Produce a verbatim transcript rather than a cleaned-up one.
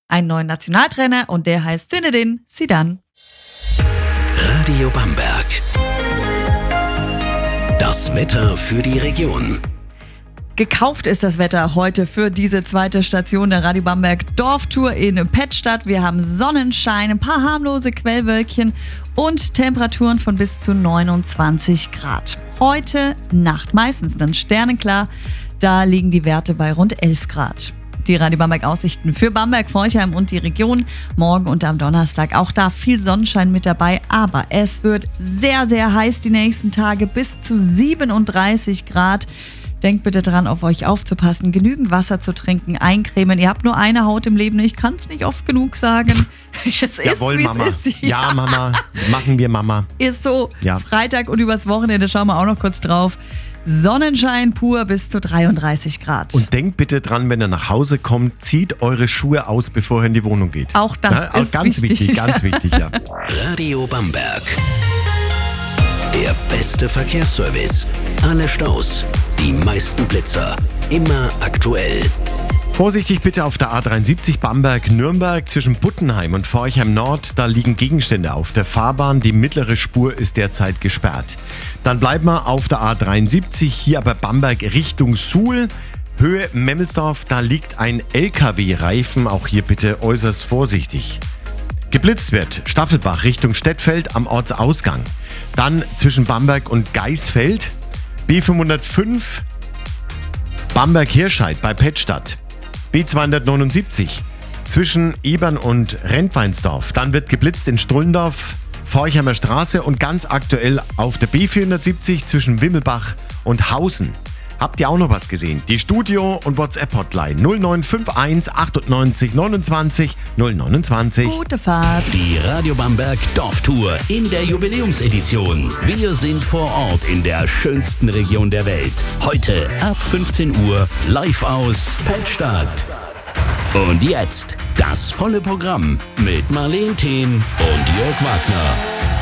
einen neuen Nationaltrainer und der heißt Zinedine Zidane. Radio Bamberg. Das Wetter für die Region. Gekauft ist das Wetter heute für diese zweite Station der Radio Bamberg Dorftour in Pettstadt. Wir haben Sonnenschein, ein paar harmlose Quellwölkchen und Temperaturen von bis zu neunundzwanzig Grad. Heute Nacht meistens dann sternenklar, da liegen die Werte bei rund elf Grad. Die Radio Bamberg Aussichten für Bamberg, Forchheim und die Region. Morgen und am Donnerstag auch da viel Sonnenschein mit dabei. Aber es wird sehr, sehr heiß die nächsten Tage, bis zu siebenunddreißig Grad. Denkt bitte dran, auf euch aufzupassen, genügend Wasser zu trinken, eincremen. Ihr habt nur eine Haut im Leben, ich kann es nicht oft genug sagen. Es ist, Jawohl, wie Mama. es ist. Ja. ja, Mama, machen wir, Mama. Ist so. Ja. Freitag und übers Wochenende schauen wir auch noch kurz drauf. Sonnenschein pur bis zu dreiunddreißig Grad. Und denkt bitte dran, wenn ihr nach Hause kommt, zieht eure Schuhe aus, bevor ihr in die Wohnung geht. Auch das Na, ist ganz wichtig. wichtig, ganz wichtig, ja. Radio Bamberg. Der beste Verkehrsservice. Alle Staus, die meisten Blitzer, immer aktuell. Vorsichtig bitte auf der A dreiundsiebzig Bamberg-Nürnberg zwischen Buttenheim und Forchheim Nord. Da liegen Gegenstände auf der Fahrbahn. Die mittlere Spur ist derzeit gesperrt. Dann bleiben wir auf der A dreiundsiebzig, hier aber Bamberg Richtung Suhl. Höhe Memmelsdorf, da liegt ein L K W-Reifen. Auch hier bitte äußerst vorsichtig. Geblitzt wird Staffelbach Richtung Stettfeld am Ortsausgang. Dann zwischen Bamberg und Geisfeld. B fünfhundertfünf Bamberg-Hirscheid bei Pettstadt. B zweihundertneunundsiebzig zwischen Ebern und Rentweinsdorf. Dann wird geblitzt in Strullendorf, Forchheimer Straße und ganz aktuell auf der B vierhundertsiebzig zwischen Wimmelbach und Hausen. Habt ihr auch noch was gesehen? Die Studio- und WhatsApp-Hotline null neun fünf eins achtundneunzig neunundzwanzig null neunundzwanzig. Gute Fahrt. Die Radio Bamberg Dorftour in der Jubiläumsedition. Wir sind vor Ort in der schönsten Region der Welt. Heute ab fünfzehn Uhr live aus Pettstadt. Und jetzt das volle Programm mit Marleen Thien und Jörg Wagner.